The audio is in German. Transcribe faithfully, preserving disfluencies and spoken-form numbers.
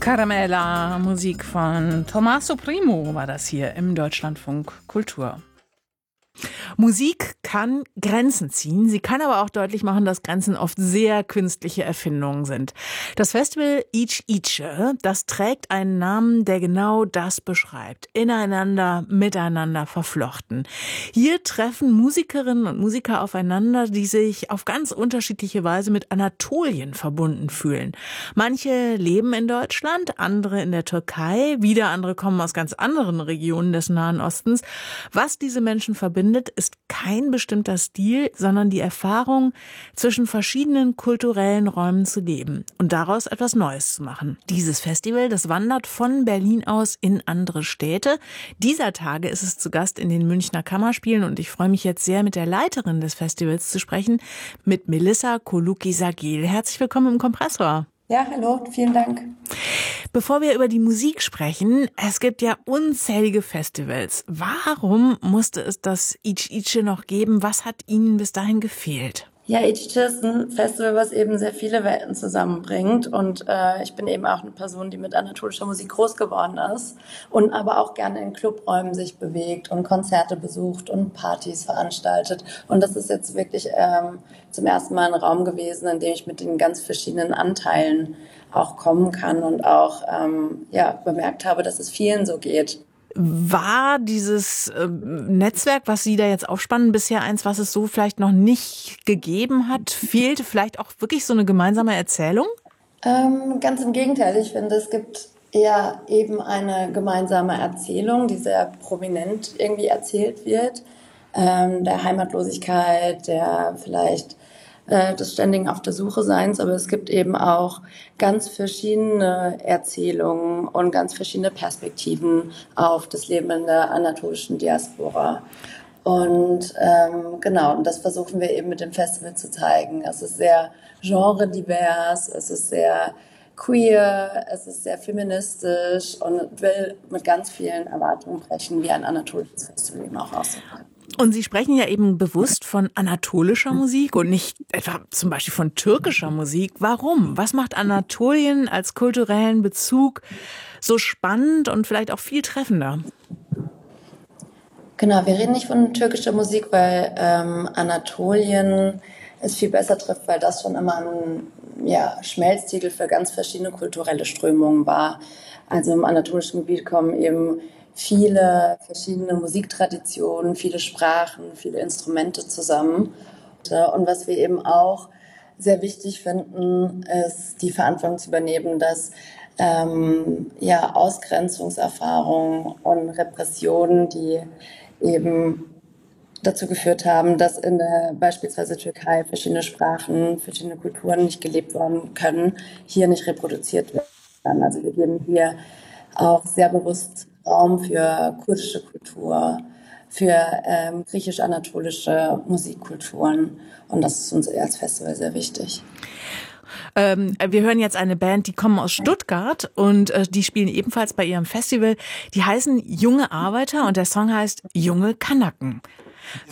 Caramella, Musik von Tommaso Primo war das hier im Deutschlandfunk Kultur. Musik kann Grenzen ziehen, sie kann aber auch deutlich machen, dass Grenzen oft sehr künstliche Erfindungen sind. Das Festival Ich Ice, das trägt einen Namen, der genau das beschreibt. Ineinander, miteinander verflochten. Hier treffen Musikerinnen und Musiker aufeinander, die sich auf ganz unterschiedliche Weise mit Anatolien verbunden fühlen. Manche leben in Deutschland, andere in der Türkei, wieder andere kommen aus ganz anderen Regionen des Nahen Ostens. Was diese Menschen verbindet, ist kein bestimmter Stil, sondern die Erfahrung, zwischen verschiedenen kulturellen Räumen zu leben und daraus etwas Neues zu machen. Dieses Festival, das wandert von Berlin aus in andere Städte. Dieser Tage ist es zu Gast in den Münchner Kammerspielen und ich freue mich jetzt sehr, mit der Leiterin des Festivals zu sprechen, mit Melissa Colucci-Sagil. Herzlich willkommen im Kompressor. Ja, hallo, vielen Dank. Bevor wir über die Musik sprechen, es gibt ja unzählige Festivals. Warum musste es das Ich Ice noch geben? Was hat Ihnen bis dahin gefehlt? Ja, Ich Ice ist ein Festival, was eben sehr viele Welten zusammenbringt und äh, ich bin eben auch eine Person, die mit anatolischer Musik groß geworden ist und aber auch gerne in Clubräumen sich bewegt und Konzerte besucht und Partys veranstaltet und das ist jetzt wirklich ähm, zum ersten Mal ein Raum gewesen, in dem ich mit den ganz verschiedenen Anteilen auch kommen kann und auch ähm, ja bemerkt habe, dass es vielen so geht. War dieses äh, Netzwerk, was Sie da jetzt aufspannen, bisher eins, was es so vielleicht noch nicht gegeben hat? Fehlte vielleicht auch wirklich so eine gemeinsame Erzählung? Ähm, ganz im Gegenteil. Ich finde, es gibt eher eben eine gemeinsame Erzählung, die sehr prominent irgendwie erzählt wird. Ähm, der Heimatlosigkeit, der vielleicht äh, des ständigen Auf der Suche Seins. Aber es gibt eben auch ganz verschiedene Erzählungen und ganz verschiedene Perspektiven auf das Leben in der anatolischen Diaspora. Und ähm, genau, und das versuchen wir eben mit dem Festival zu zeigen. Es ist sehr genredivers, es ist sehr queer, es ist sehr feministisch und will mit ganz vielen Erwartungen brechen, wie ein anatolisches Festival eben auch aussehen kann. Und Sie sprechen ja eben bewusst von anatolischer Musik und nicht etwa zum Beispiel von türkischer Musik. Warum? Was macht Anatolien als kulturellen Bezug so spannend und vielleicht auch viel treffender? Genau, wir reden nicht von türkischer Musik, weil ähm, Anatolien es viel besser trifft, weil das schon immer ein ja, Schmelztiegel für ganz verschiedene kulturelle Strömungen war. Also im anatolischen Gebiet kommen eben viele verschiedene Musiktraditionen, viele Sprachen, viele Instrumente zusammen. Und was wir eben auch sehr wichtig finden, ist die Verantwortung zu übernehmen, dass ähm, ja, Ausgrenzungserfahrungen und Repressionen, die eben dazu geführt haben, dass in der beispielsweise Türkei verschiedene Sprachen, verschiedene Kulturen nicht gelebt werden können, hier nicht reproduziert werden. Also wir geben hier auch sehr bewusst Raum für kurdische Kultur, für ähm, griechisch-anatolische Musikkulturen. Und das ist uns als Festival sehr wichtig. Ähm, wir hören jetzt eine Band, die kommen aus Stuttgart und äh, die spielen ebenfalls bei ihrem Festival. Die heißen Junge Arbeiter und der Song heißt Junge Kanaken.